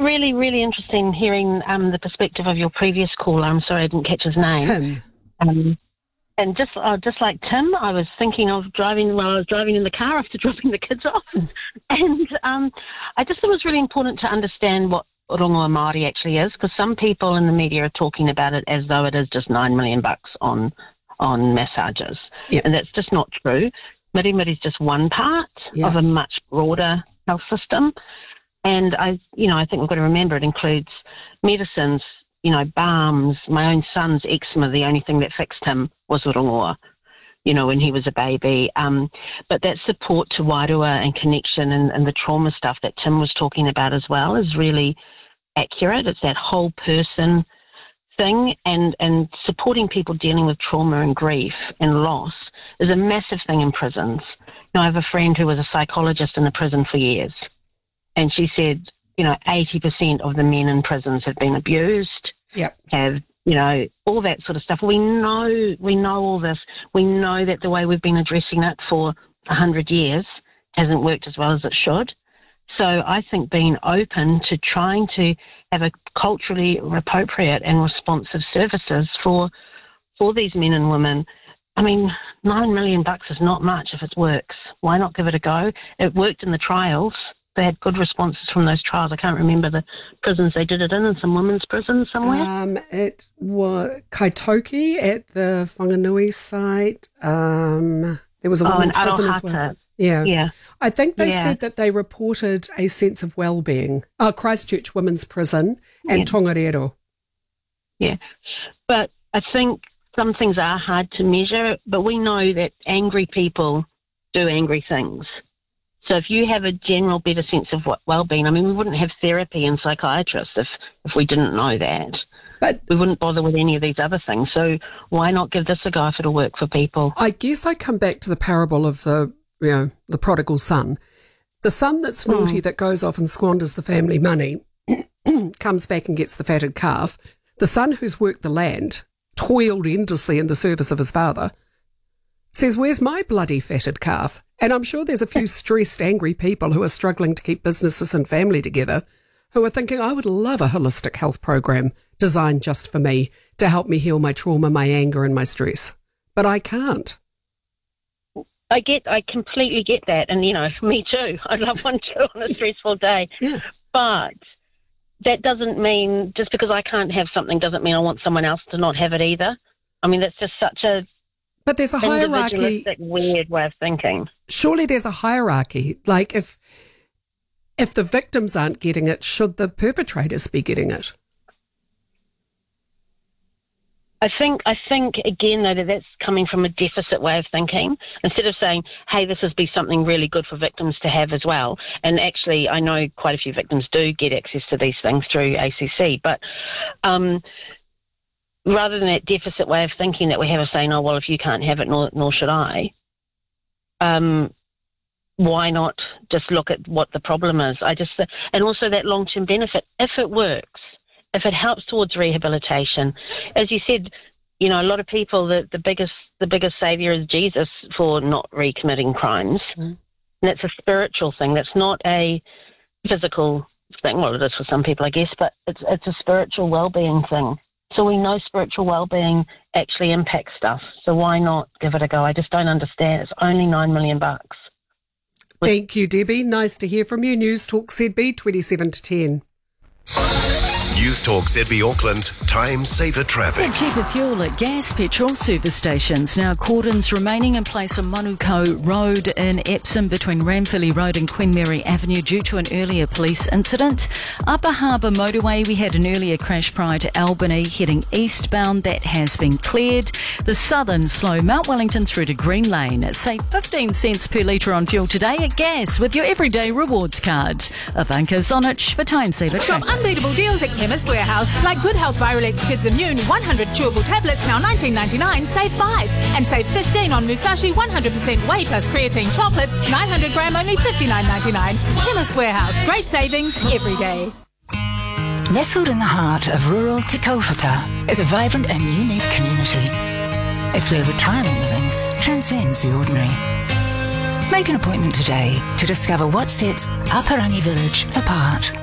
really, really interesting hearing the perspective of your previous caller. I'm sorry I didn't catch his name. Tim. And just like Tim, I was thinking of driving while I was driving in the car after dropping the kids off. And I just thought it was really important to understand what rongoa Māori actually is, because some people in the media are talking about it as though it is just $9 million on massages. Yep. And that's just not true. Mirimiri is just one part of a much broader health system. And I think we've got to remember it includes medicines, balms. My own son's eczema, the only thing that fixed him was rongoa, when he was a baby. But that support to wairua and connection and the trauma stuff that Tim was talking about as well is really accurate. It's that whole person thing, and supporting people dealing with trauma and grief and loss is a massive thing in prisons. I have a friend who was a psychologist in a prison for years, and she said, 80% of the men in prisons have been abused, have, all that sort of stuff. We know all this. We know that the way we've been addressing it for 100 years hasn't worked as well as it should. So I think being open to trying to have a culturally appropriate and responsive services for these men and women. I mean, $9 million is not much if it works. Why not give it a go? It worked in the trials. They had good responses from those trials. I can't remember the prisons they did it in some women's prisons somewhere. It was Kaitoki at the Whanganui site. There was a women's prison as well. Yeah. I think they said that they reported a sense of well-being. Christchurch Women's Prison and Tongariro. Yeah. But I think some things are hard to measure, but we know that angry people do angry things. So if you have a general better sense of well-being, we wouldn't have therapy and psychiatrists if we didn't know that. But we wouldn't bother with any of these other things. So why not give this a go if it'll work for people? I guess I come back to the parable of the prodigal son. The son that's naughty that goes off and squanders the family money comes back and gets the fatted calf. The son who's worked the land, toiled endlessly in the service of his father, says, "Where's my bloody fatted calf?" And I'm sure there's a few stressed, angry people who are struggling to keep businesses and family together who are thinking, I would love a holistic health program designed just for me to help me heal my trauma, my anger and my stress. But I can't. I completely get that. And, me too. I'd love one too on a stressful day. Yeah. But that doesn't mean, just because I can't have something doesn't mean I want someone else to not have it either. That's just such a... But there's a hierarchy. Weird way of thinking. Surely there's a hierarchy. Like if the victims aren't getting it, should the perpetrators be getting it? I think again though that's coming from a deficit way of thinking. Instead of saying, "Hey, this would be something really good for victims to have as well." And actually, I know quite a few victims do get access to these things through ACC, but. Rather than that deficit way of thinking that we have of saying, "Oh, well, if you can't have it, nor should I," why not just look at what the problem is? And also that long-term benefit, if it works, if it helps towards rehabilitation. As you said, a lot of people, the biggest saviour is Jesus for not recommitting crimes. And that's a spiritual thing. That's not a physical thing. Well, it is for some people, I guess, but it's a spiritual well-being thing. So we know spiritual well-being actually impacts stuff. So why not give it a go? I just don't understand. It's only $9 million. Thank you, Debbie. Nice to hear from you. News Talk ZB 27 to 10. News Talk ZB Auckland, time saver traffic. And cheaper fuel at gas, petrol service stations. Now, cordons remaining in place on Manuko Road in Epsom between Ramphilly Road and Queen Mary Avenue due to an earlier police incident. Upper Harbour Motorway, we had an earlier crash prior to Albany heading eastbound. That has been cleared. The southern slow Mount Wellington through to Green Lane. Save 15 cents per litre on fuel today at gas with your everyday rewards card. Ivanka Zonich for time saver Shop traffic. unbeatable deals at Chemist Warehouse, like Good Health Virolex Kids Immune 100 chewable tablets now $19.99, save 5. And save 15 on Musashi 100% whey plus creatine chocolate, 900 gram only $59.99. Chemist Warehouse, great savings every day. Nestled in the heart of rural Te Kaupata is a vibrant and unique community. It's where retirement living transcends the ordinary. Make an appointment today to discover what sets Aparangi Village apart.